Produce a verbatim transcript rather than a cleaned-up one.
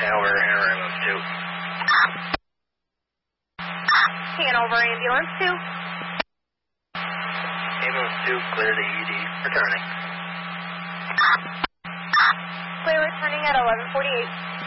Hanover, Hanover Ambulance two. Hanover Ambulance two. Ambulance two, clear the E D. Returning. Clear returning at eleven forty-eight.